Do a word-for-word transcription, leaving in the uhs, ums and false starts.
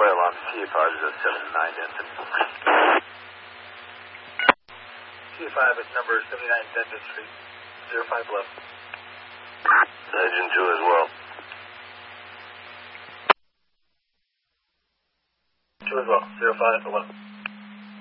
Oil on T five is seventy-nine Denton. T five is number seventy-nine Denton Street, zero five eleven. Engine two as well. two as well, zero five eleven.